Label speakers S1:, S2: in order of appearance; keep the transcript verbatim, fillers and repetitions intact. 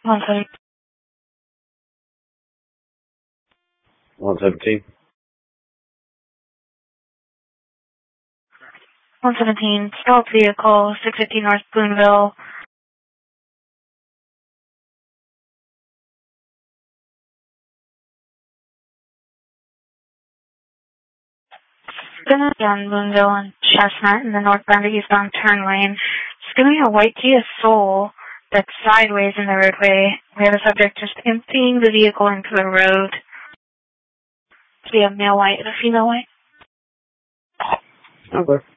S1: One seventeen.
S2: One seventeen.
S1: One seventeen. Stop vehicle. Six fifty North Boonville. Gonna be on Boonville and Chestnut in the northbound to eastbound turn lane. It's gonna be a white Kia Soul that's sideways in the roadway. We have a subject just emptying the vehicle into the road. To be a male white and a female white.
S2: Okay.